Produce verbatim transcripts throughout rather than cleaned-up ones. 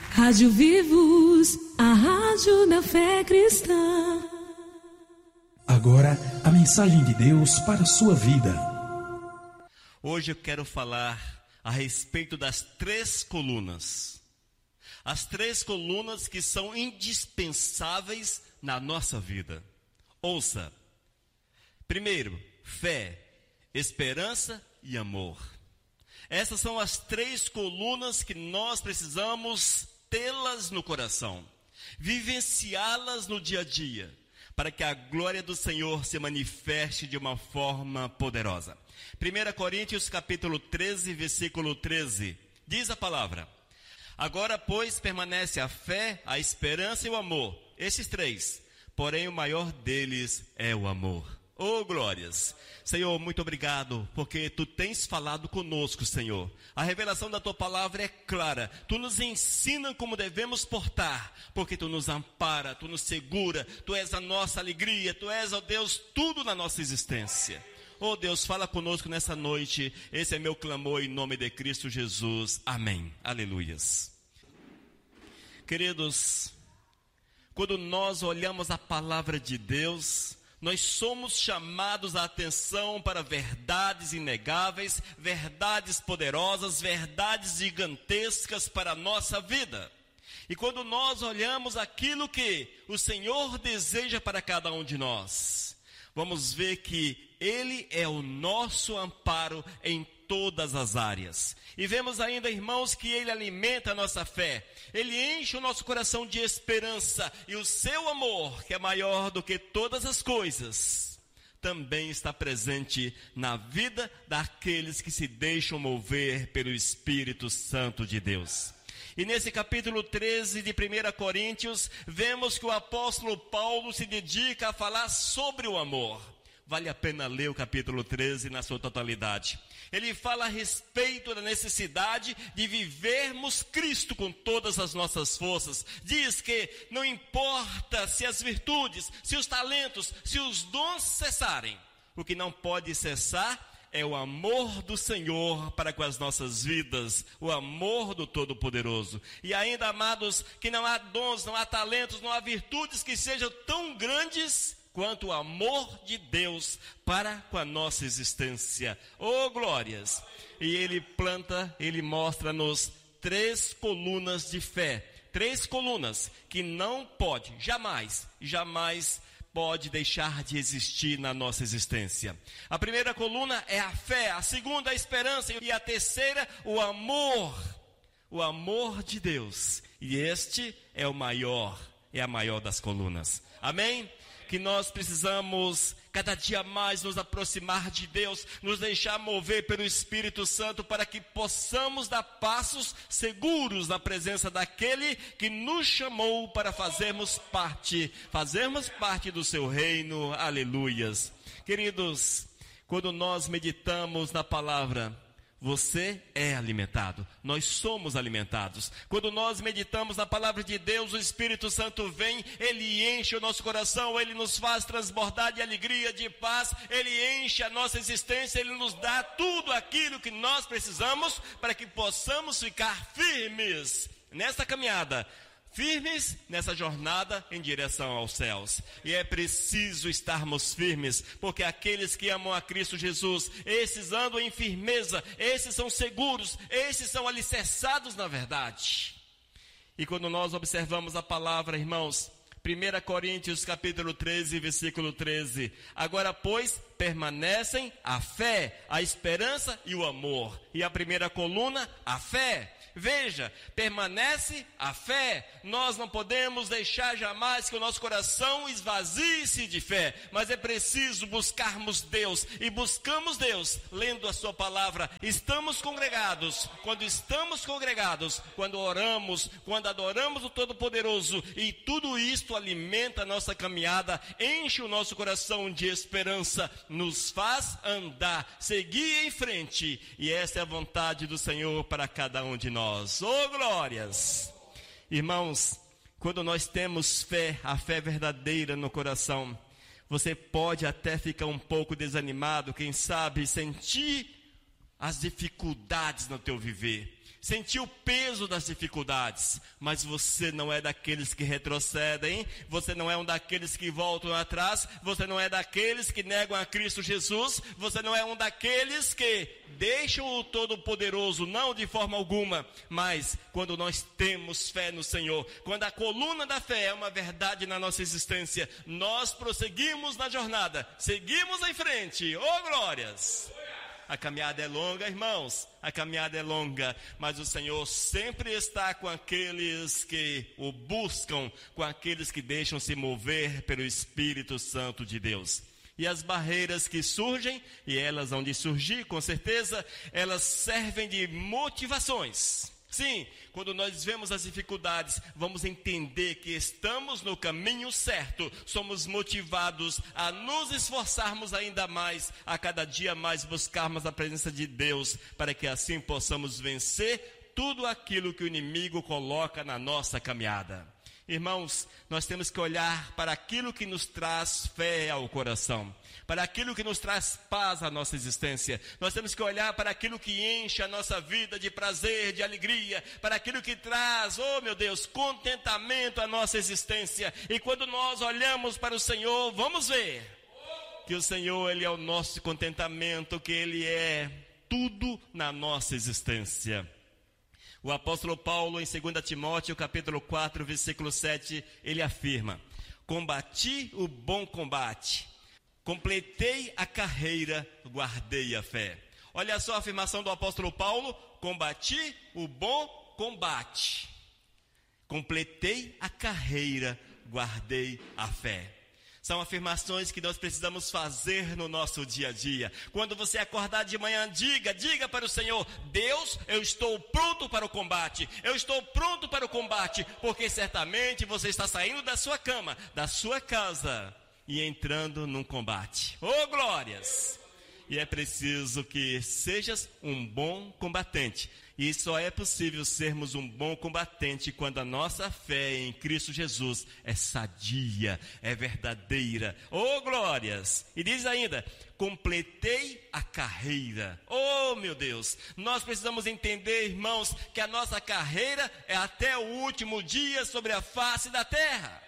Rádio Vivos, a rádio da fé cristã. Agora, a mensagem de Deus para a sua vida. Hoje eu quero falar a respeito das três colunas. As três colunas que são indispensáveis na nossa vida. Ouça. Primeiro, fé, esperança e amor. Essas são as três colunas que nós precisamos tê-las no coração, vivenciá-las no dia a dia, para que a glória do Senhor se manifeste de uma forma poderosa. primeira Coríntios capítulo treze, versículo treze, diz a palavra: agora, pois, permanece a fé, a esperança e o amor, esses três, porém o maior deles é o amor. Oh, glórias! Senhor, muito obrigado, porque Tu tens falado conosco, Senhor. A revelação da Tua palavra é clara. Tu nos ensina como devemos portar, porque Tu nos ampara, Tu nos segura. Tu és a nossa alegria, Tu és, ó Deus, tudo na nossa existência. Oh, Deus, fala conosco nessa noite. Esse é meu clamor em nome de Cristo Jesus. Amém. Aleluias. Queridos, quando nós olhamos a palavra de Deus, nós somos chamados a atenção para verdades inegáveis, verdades poderosas, verdades gigantescas para a nossa vida. E quando nós olhamos aquilo que o Senhor deseja para cada um de nós, vamos ver que Ele é o nosso amparo em todas as áreas. E vemos ainda, irmãos, que Ele alimenta a nossa fé. Ele enche o nosso coração de esperança. E o seu amor, que é maior do que todas as coisas, também está presente na vida daqueles que se deixam mover pelo Espírito Santo de Deus. E nesse capítulo treze de primeira Coríntios, vemos que o apóstolo Paulo se dedica a falar sobre o amor. Vale a pena ler o capítulo treze na sua totalidade. Ele fala a respeito da necessidade de vivermos Cristo com todas as nossas forças. Diz que não importa se as virtudes, se os talentos, se os dons cessarem. O que não pode cessar é o amor do Senhor para com as nossas vidas, o amor do Todo-Poderoso. E ainda, amados, que não há dons, não há talentos, não há virtudes que sejam tão grandes quanto o amor de Deus para com a nossa existência. Oh, glórias! E Ele planta, Ele mostra-nos três colunas de fé. Três colunas que não pode, jamais, jamais pode deixar de existir na nossa existência. A primeira coluna é a fé, a segunda a esperança e a terceira o amor. O amor de Deus. E este é o maior, é a maior das colunas. Amém? Que nós precisamos cada dia mais nos aproximar de Deus, nos deixar mover pelo Espírito Santo para que possamos dar passos seguros na presença daquele que nos chamou para fazermos parte, fazermos parte do seu reino. Aleluias. Queridos, quando nós meditamos na palavra, você é alimentado, nós somos alimentados. Quando nós meditamos na palavra de Deus, o Espírito Santo vem, Ele enche o nosso coração, Ele nos faz transbordar de alegria, de paz, Ele enche a nossa existência, Ele nos dá tudo aquilo que nós precisamos para que possamos ficar firmes nessa caminhada, firmes nessa jornada em direção aos céus. E é preciso estarmos firmes, porque aqueles que amam a Cristo Jesus, esses andam em firmeza, esses são seguros, esses são alicerçados na verdade. E quando nós observamos a palavra, irmãos, primeira Coríntios capítulo treze, versículo treze, agora, pois, permanecem a fé, a esperança e o amor. E a primeira coluna, a fé. Veja, permanece a fé. Nós não podemos deixar jamais que o nosso coração esvazie-se de fé, mas é preciso buscarmos Deus, e buscamos Deus lendo a sua palavra. Estamos congregados, quando estamos congregados, quando oramos, quando adoramos o Todo-Poderoso, e tudo isto alimenta a nossa caminhada, enche o nosso coração de esperança, nos faz andar, seguir em frente, e essa é a vontade do Senhor para cada um de nós. Oh, glórias! Irmãos, quando nós temos fé, a fé verdadeira no coração, você pode até ficar um pouco desanimado, quem sabe sentir as dificuldades no teu viver. sentiu o peso das dificuldades, mas você não é daqueles que retrocedem, você não é um daqueles que voltam atrás, você não é daqueles que negam a Cristo Jesus, você não é um daqueles que deixam o Todo-Poderoso, não de forma alguma, mas quando nós temos fé no Senhor, quando a coluna da fé é uma verdade na nossa existência, nós prosseguimos na jornada, seguimos em frente, oh glórias! A caminhada é longa, irmãos, a caminhada é longa, mas o Senhor sempre está com aqueles que o buscam, com aqueles que deixam se mover pelo Espírito Santo de Deus. E as barreiras que surgem, e elas vão de surgir, com certeza, elas servem de motivações. Sim, quando nós vemos as dificuldades, vamos entender que estamos no caminho certo, somos motivados a nos esforçarmos ainda mais, a cada dia mais buscarmos a presença de Deus, para que assim possamos vencer tudo aquilo que o inimigo coloca na nossa caminhada. Irmãos, nós temos que olhar para aquilo que nos traz fé ao coração, para aquilo que nos traz paz à nossa existência. Nós temos que olhar para aquilo que enche a nossa vida de prazer, de alegria, para aquilo que traz, oh meu Deus, contentamento à nossa existência. E quando nós olhamos para o Senhor, vamos ver que o Senhor, Ele é o nosso contentamento, que Ele é tudo na nossa existência. O apóstolo Paulo, em dois Timóteo, capítulo quatro, versículo sete, ele afirma: combati o bom combate, completei a carreira, guardei a fé. Olha só a afirmação do apóstolo Paulo: combati o bom combate, completei a carreira, guardei a fé. São afirmações que nós precisamos fazer no nosso dia a dia. Quando você acordar de manhã, diga, diga para o Senhor: Deus, eu estou pronto para o combate, eu estou pronto para o combate, porque certamente você está saindo da sua cama, da sua casa e entrando num combate. Oh, glórias! E é preciso que sejas um bom combatente. E só é possível sermos um bom combatente quando a nossa fé em Cristo Jesus é sadia, é verdadeira. Oh, glórias! E diz ainda: completei a carreira. Oh, meu Deus! Nós precisamos entender, irmãos, que a nossa carreira é até o último dia sobre a face da terra.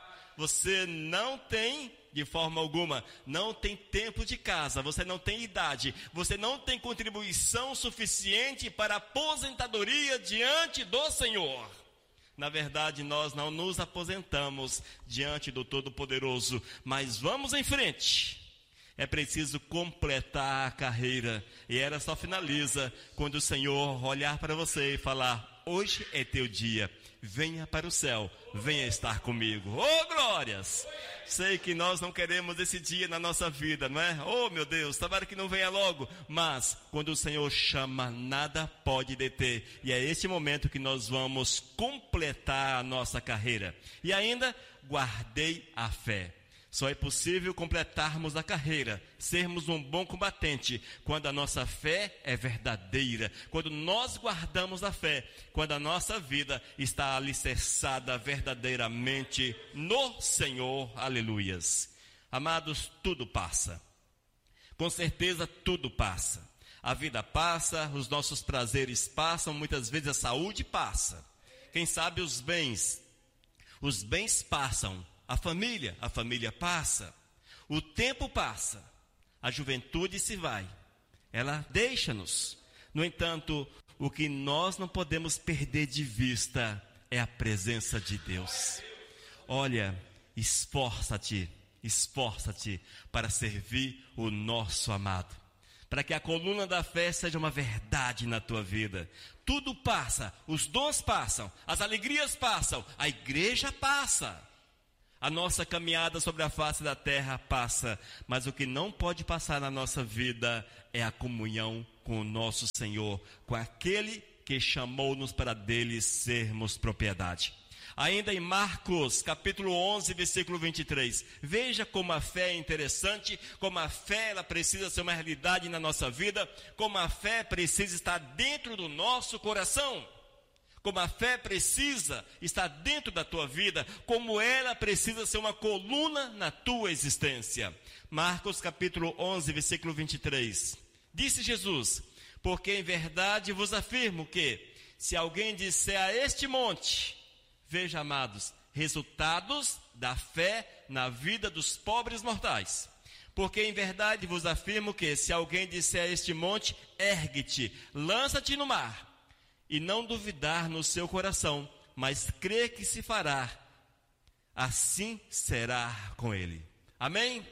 Você não tem, de forma alguma, não tem tempo de casa, você não tem idade, você não tem contribuição suficiente para a aposentadoria diante do Senhor. Na verdade, nós não nos aposentamos diante do Todo-Poderoso, mas vamos em frente. É preciso completar a carreira, e ela só finaliza quando o Senhor olhar para você e falar: hoje é teu dia, venha para o céu, venha estar comigo. Oh, glórias! Sei que nós não queremos esse dia na nossa vida, não é? Oh, meu Deus, tomara que não venha logo. Mas, quando o Senhor chama, nada pode deter. E é este momento que nós vamos completar a nossa carreira. E ainda, guardei a fé. Só é possível completarmos a carreira, sermos um bom combatente, quando a nossa fé é verdadeira, quando nós guardamos a fé, quando a nossa vida está alicerçada verdadeiramente no Senhor. Aleluias. Amados, tudo passa. Com certeza tudo passa. A vida passa, os nossos prazeres passam, muitas vezes a saúde passa. Quem sabe os bens, os bens passam. A família, a família passa, o tempo passa, a juventude se vai, ela deixa-nos. No entanto, o que nós não podemos perder de vista é a presença de Deus. Olha, esforça-te, esforça-te para servir o nosso amado, para que a coluna da fé seja uma verdade na tua vida. Tudo passa, os dons passam, as alegrias passam, a igreja passa. A nossa caminhada sobre a face da terra passa, mas o que não pode passar na nossa vida é a comunhão com o nosso Senhor, com aquele que chamou-nos para dele sermos propriedade. Ainda em Marcos, capítulo onze, versículo vinte e três, veja como a fé é interessante, como a fé ela precisa ser uma realidade na nossa vida, como a fé precisa estar dentro do nosso coração. Como a fé precisa estar dentro da tua vida, como ela precisa ser uma coluna na tua existência. Marcos capítulo onze, versículo vinte e três. Disse Jesus: porque em verdade vos afirmo que, se alguém disser a este monte, veja, amados, resultados da fé na vida dos pobres mortais. Porque em verdade vos afirmo que se alguém disser a este monte, ergue-te, lança-te no mar, e não duvidar no seu coração, mas crer que se fará, assim será com ele. Amém?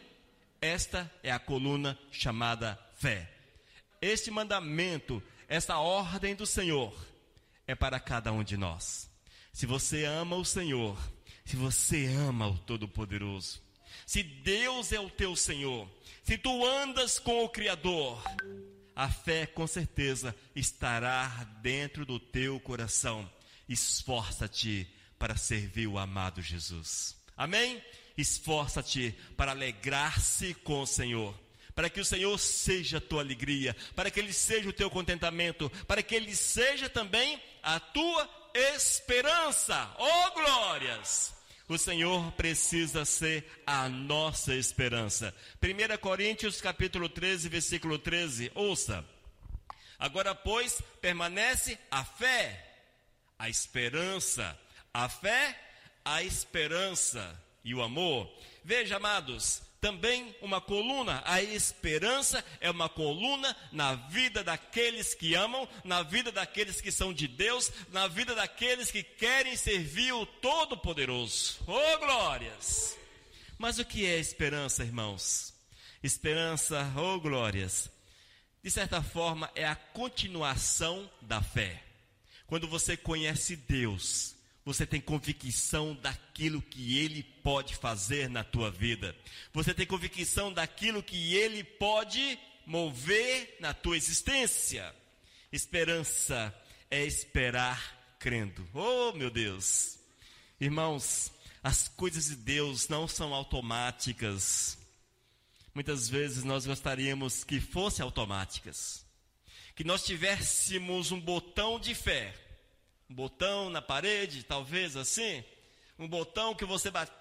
Esta é a coluna chamada fé. Este mandamento, esta ordem do Senhor, é para cada um de nós. Se você ama o Senhor, se você ama o Todo-Poderoso, se Deus é o teu Senhor, se tu andas com o Criador, a fé com certeza estará dentro do teu coração. Esforça-te para servir o amado Jesus. Amém? Esforça-te para alegrar-se com o Senhor, para que o Senhor seja a tua alegria, para que Ele seja o teu contentamento, para que Ele seja também a tua esperança. Oh, glórias! O Senhor precisa ser a nossa esperança. primeira Coríntios capítulo treze, versículo treze, ouça. Agora, pois, permanece a fé, a esperança, a fé, a esperança e o amor. Veja, amados, também uma coluna, a esperança é uma coluna na vida daqueles que amam, na vida daqueles que são de Deus, na vida daqueles que querem servir o Todo-Poderoso. Oh, glórias! Mas o que é esperança, irmãos? Esperança, oh, glórias, de certa forma é a continuação da fé. Quando você conhece Deus, você tem convicção daquilo que Ele pode fazer na tua vida. Você tem convicção daquilo que Ele pode mover na tua existência. Esperança é esperar crendo. Oh, meu Deus! Irmãos, as coisas de Deus não são automáticas. Muitas vezes nós gostaríamos que fossem automáticas. Que nós tivéssemos um botão de fé. Um botão na parede, talvez assim. Um botão que você bate,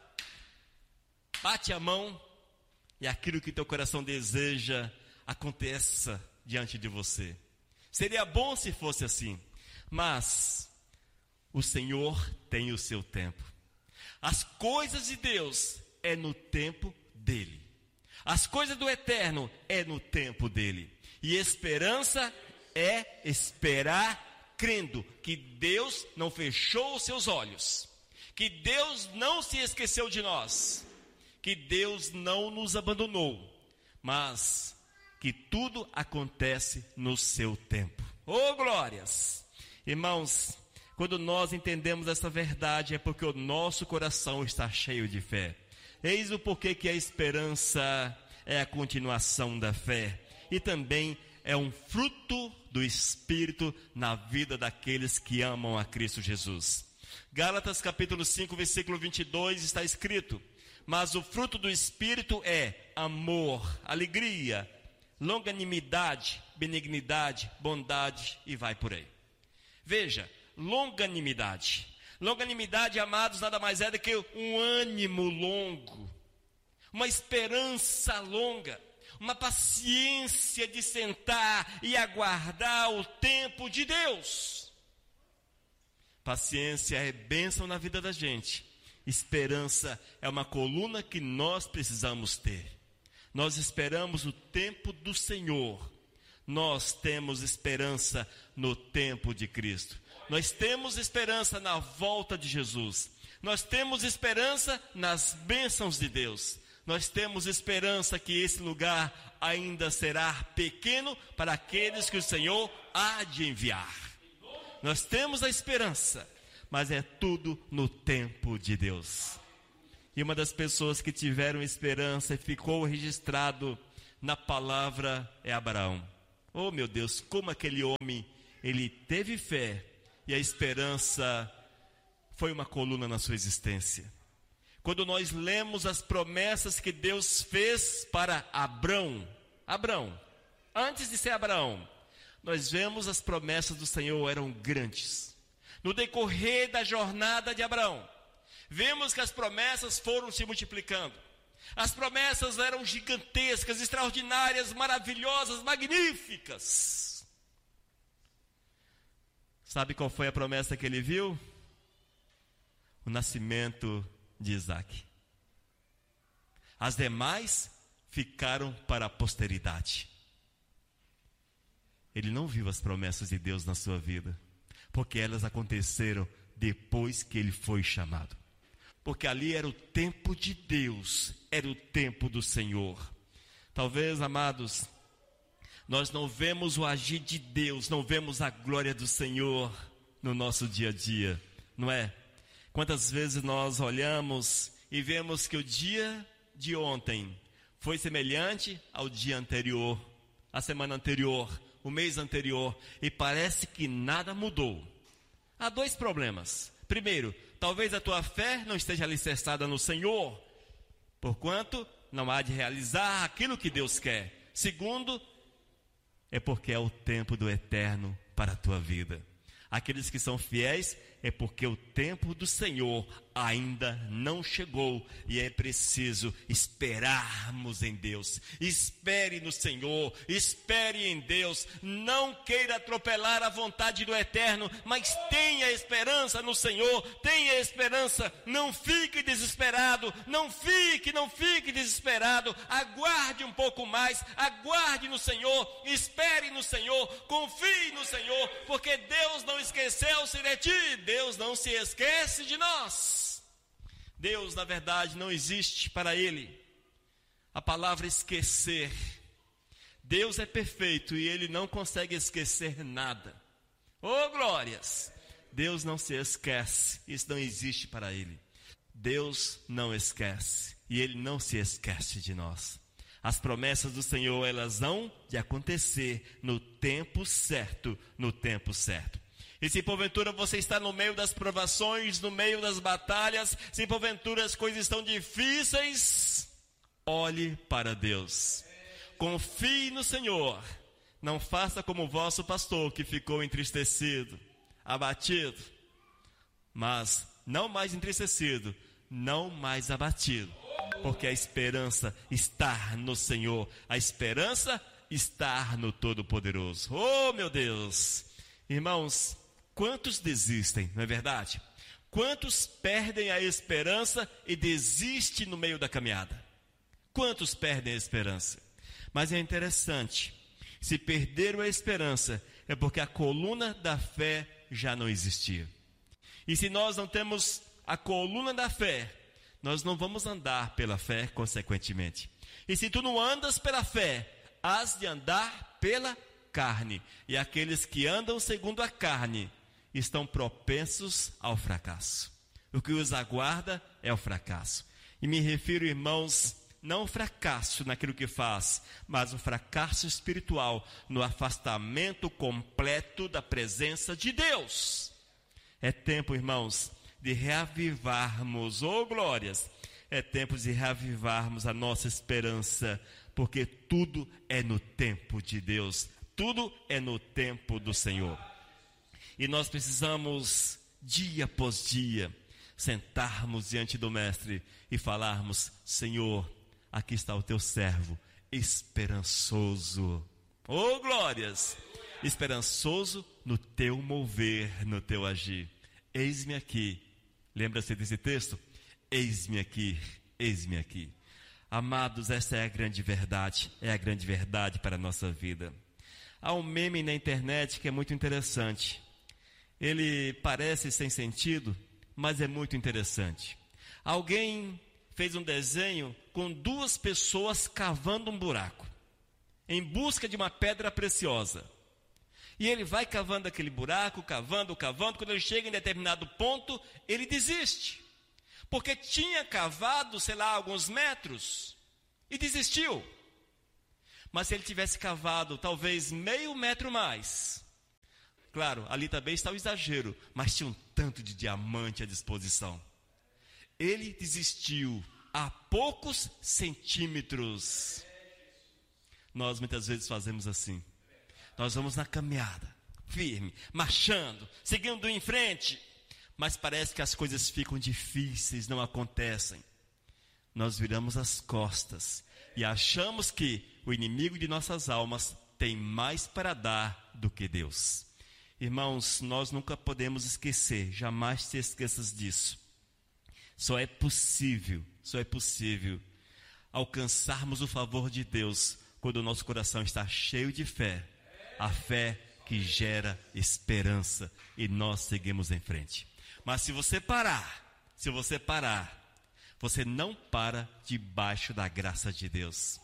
bate a mão e aquilo que teu coração deseja aconteça diante de você. Seria bom se fosse assim. Mas o Senhor tem o seu tempo. As coisas de Deus é no tempo dele. As coisas do eterno é no tempo dele. E esperança é esperar crendo que Deus não fechou os seus olhos, que Deus não se esqueceu de nós, que Deus não nos abandonou, mas que tudo acontece no seu tempo. Oh, glórias! Irmãos, quando nós entendemos essa verdade é porque o nosso coração está cheio de fé. Eis o porquê que a esperança é a continuação da fé e também é um fruto do Espírito na vida daqueles que amam a Cristo Jesus. Gálatas capítulo cinco, versículo vinte e dois está escrito: mas o fruto do Espírito é amor, alegria, longanimidade, benignidade, bondade e vai por aí. Veja, longanimidade. Longanimidade, amados, nada mais é do que um ânimo longo, uma esperança longa, uma paciência de sentar e aguardar o tempo de Deus. Paciência é bênção na vida da gente. Esperança é uma coluna que nós precisamos ter. Nós esperamos o tempo do Senhor. Nós temos esperança no tempo de Cristo. Nós temos esperança na volta de Jesus. Nós temos esperança nas bênçãos de Deus. Nós temos esperança que esse lugar ainda será pequeno para aqueles que o Senhor há de enviar. Nós temos a esperança, mas é tudo no tempo de Deus. E uma das pessoas que tiveram esperança e ficou registrado na palavra é Abraão. Oh, meu Deus, como aquele homem, ele teve fé e a esperança foi uma coluna na sua existência. Quando nós lemos as promessas que Deus fez para Abrão, Abrão, antes de ser Abraão, nós vemos as promessas do Senhor eram grandes. No decorrer da jornada de Abraão, vemos que as promessas foram se multiplicando. As promessas eram gigantescas, extraordinárias, maravilhosas, magníficas. Sabe qual foi a promessa que ele viu? O nascimento de Isaac. As demais ficaram para a posteridade. Ele não viu as promessas de Deus na sua vida, porque elas aconteceram depois que ele foi chamado. Porque ali era o tempo de Deus, era o tempo do Senhor. Talvez, amados, nós não vemos o agir de Deus, não vemos a glória do Senhor no nosso dia a dia, não é? Quantas vezes nós olhamos e vemos que o dia de ontem foi semelhante ao dia anterior, a semana anterior, o mês anterior, e parece que nada mudou. Há dois problemas. Primeiro, talvez a tua fé não esteja alicerçada no Senhor, porquanto não há de realizar aquilo que Deus quer. Segundo, é porque é o tempo do eterno para a tua vida. Aqueles que são fiéis é porque o tempo do Senhor ainda não chegou e é preciso esperarmos em Deus. Espere no Senhor, espere em Deus, não queira atropelar a vontade do eterno, mas tenha esperança no Senhor, tenha esperança, não fique desesperado, não fique, não fique desesperado, aguarde um pouco mais, aguarde no Senhor, espere no Senhor, confie no Senhor, porque Deus não esqueceu-se de ti, Deus não se esquece de nós. Deus, na verdade, não existe para ele a palavra esquecer. Deus é perfeito e ele não consegue esquecer nada. Oh, glórias! Deus não se esquece, isso não existe para ele. Deus não esquece e ele não se esquece de nós. As promessas do Senhor, elas hão de acontecer no tempo certo, no tempo certo. E se porventura você está no meio das provações, no meio das batalhas, se porventura as coisas estão difíceis, olhe para Deus. Confie no Senhor. Não faça como o vosso pastor que ficou entristecido, abatido. Mas não mais entristecido, não mais abatido. Porque a esperança está no Senhor. A esperança está no Todo-Poderoso. Oh, meu Deus! Irmãos, quantos desistem, não é verdade? Quantos perdem a esperança e desistem no meio da caminhada? Quantos perdem a esperança? Mas é interessante, se perderam a esperança, é porque a coluna da fé já não existia. E se nós não temos a coluna da fé, nós não vamos andar pela fé, consequentemente. E se tu não andas pela fé, has de andar pela carne. E aqueles que andam segundo a carne estão propensos ao fracasso. O que os aguarda é o fracasso. E me refiro, irmãos, não ao fracasso naquilo que faz, mas o fracasso espiritual no afastamento completo da presença de Deus. É tempo, irmãos, de reavivarmos, oh glórias, é tempo de reavivarmos a nossa esperança, porque tudo é no tempo de Deus, tudo é no tempo do Senhor. E nós precisamos, dia após dia, sentarmos diante do Mestre e falarmos: Senhor, aqui está o teu servo, esperançoso. Oh glórias! Esperançoso no teu mover, no teu agir. Eis-me aqui. Lembra-se desse texto? Eis-me aqui, eis-me aqui. Amados, essa é a grande verdade, é a grande verdade para a nossa vida. Há um meme na internet que é muito interessante. Ele parece sem sentido, mas é muito interessante. Alguém fez um desenho com duas pessoas cavando um buraco, em busca de uma pedra preciosa. E ele vai cavando aquele buraco, cavando, cavando. Quando ele chega em determinado ponto, ele desiste. Porque tinha cavado, sei lá, alguns metros e desistiu. Mas se ele tivesse cavado talvez meio metro mais, claro, ali também está o exagero, mas tinha um tanto de diamante à disposição. Ele desistiu a poucos centímetros. Nós muitas vezes fazemos assim. Nós vamos na caminhada, firme, marchando, seguindo em frente, mas parece que as coisas ficam difíceis, não acontecem. Nós viramos as costas e achamos que o inimigo de nossas almas tem mais para dar do que Deus. Irmãos, nós nunca podemos esquecer, jamais te esqueças disso. Só é possível, só é possível alcançarmos o favor de Deus quando o nosso coração está cheio de fé. A fé que gera esperança e nós seguimos em frente. Mas se você parar, se você parar, você não para debaixo da graça de Deus.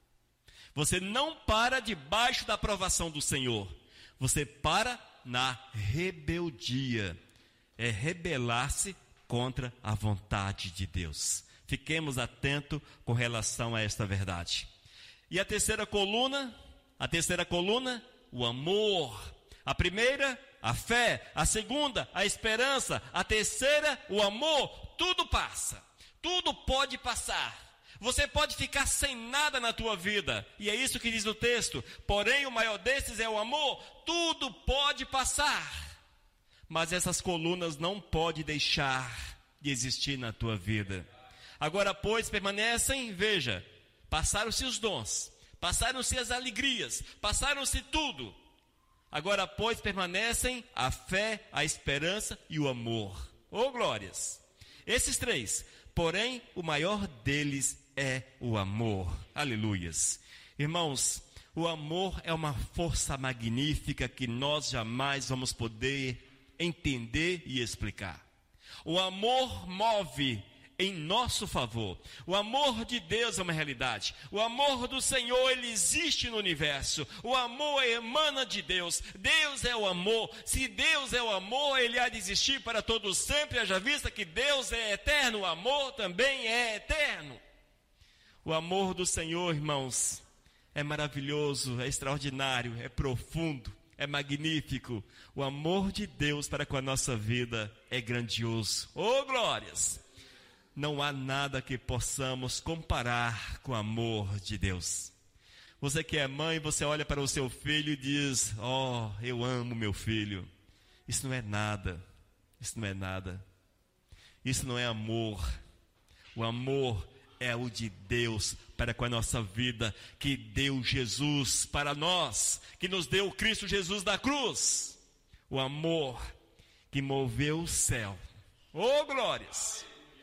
Você não para debaixo da aprovação do Senhor. Você para na rebeldia. É rebelar-se contra a vontade de Deus. Fiquemos atentos com relação a esta verdade. E a terceira coluna, a terceira coluna, o amor. A primeira, a fé. A segunda, a esperança. A terceira, o amor. Tudo passa. Tudo pode passar. Você pode ficar sem nada na tua vida. E é isso que diz o texto. Porém, o maior desses é o amor. Tudo pode passar. Mas essas colunas não podem deixar de existir na tua vida. Agora, pois, permanecem, veja, passaram-se os dons, passaram-se as alegrias, passaram-se tudo. Agora, pois, permanecem a fé, a esperança e o amor. Oh, glórias! Esses três, porém, o maior deles é o amor. Aleluias! Irmãos, o amor é uma força magnífica que nós jamais vamos poder entender e explicar. O amor move em nosso favor. O amor de Deus é uma realidade. O amor do Senhor, ele existe no universo. O amor emana de Deus. Deus é o amor. Se Deus é o amor, ele há de existir para todos sempre. Haja vista que Deus é eterno. O amor também é eterno. O amor do Senhor, irmãos, é maravilhoso, é extraordinário, é profundo, é magnífico. O amor de Deus para com a nossa vida é grandioso. Oh, glórias! Não há nada que possamos comparar com o amor de Deus. Você que é mãe, você olha para o seu filho e diz: oh, eu amo meu filho. Isso não é nada, isso não é nada. Isso não é amor. O amor é o de Deus para com a nossa vida, que deu Jesus para nós, que nos deu Cristo Jesus da cruz. O amor que moveu o céu. Oh, glórias!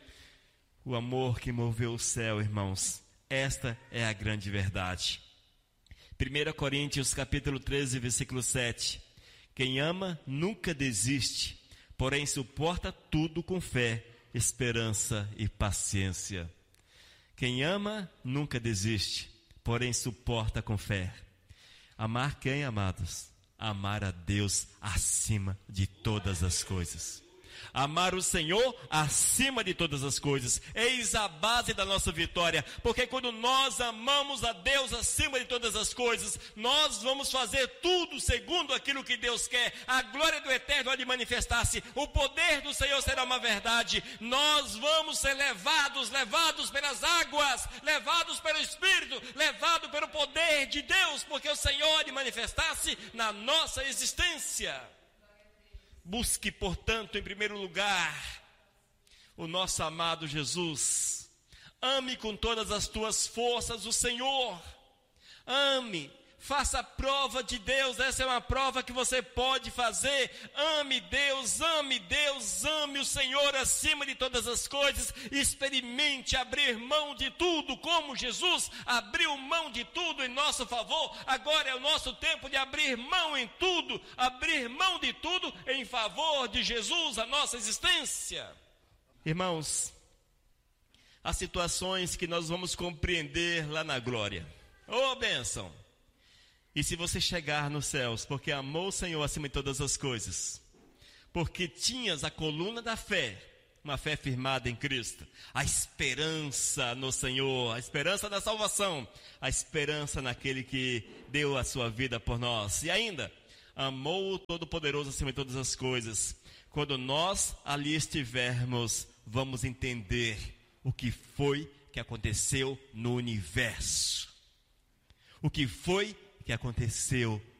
O amor que moveu o céu, irmãos. Esta é a grande verdade. primeira Coríntios capítulo treze, versículo sete. Quem ama nunca desiste, porém suporta tudo com fé, esperança e paciência. Quem ama nunca desiste, porém suporta com fé. Amar quem, amados? Amar a Deus acima de todas as coisas. Amar o Senhor acima de todas as coisas. Eis a base da nossa vitória. Porque quando nós amamos a Deus acima de todas as coisas, nós vamos fazer tudo segundo aquilo que Deus quer. A glória do Eterno há de manifestar-se. O poder do Senhor será uma verdade. Nós vamos ser levados, levados pelas águas, levados pelo Espírito, levados pelo poder de Deus. Porque o Senhor há de manifestar-se na nossa existência. Busque, portanto, em primeiro lugar, o nosso amado Jesus. Ame com todas as tuas forças o Senhor. Ame, faça a prova de Deus. Essa é uma prova que você pode fazer. Ame Deus, ame Deus, ame o Senhor acima de todas as coisas. Experimente abrir mão de tudo, como Jesus abriu mão de tudo em nosso favor. Agora é o nosso tempo de abrir mão em tudo, abrir mão de tudo em favor de Jesus, a nossa existência. Irmãos, há situações que nós vamos compreender lá na glória. Ô, bênção! E se você chegar nos céus, porque amou o Senhor acima de todas as coisas, porque tinhas a coluna da fé, uma fé firmada em Cristo, a esperança no Senhor, a esperança da salvação, a esperança naquele que deu a sua vida por nós, e ainda, amou o Todo-Poderoso acima de todas as coisas. Quando nós ali estivermos, vamos entender o que foi que aconteceu no universo. O que foi que aconteceu